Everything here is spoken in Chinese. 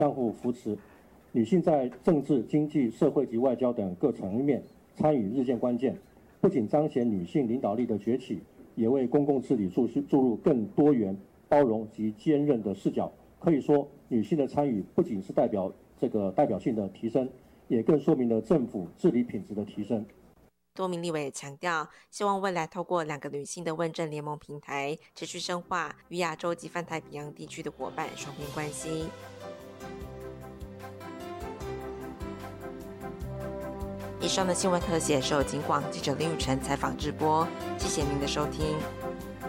相互扶持。女性在政治、经济、社会及外交等各层面参与日渐关键，不仅彰显女性领导力的崛起，也为公共治理注入更多元、包容及坚韧的视角。可以说，女性的参与不仅是代表性的提升，也更说明了政府治理品质的提升。 多名立委也强调，希望未来透过2个女性的问政联盟平台，持续深化与亚洲及泛太平洋地区的伙伴双边关系。以上的新闻特写受警广记者林宇辰采访直播，谢谢您的收听。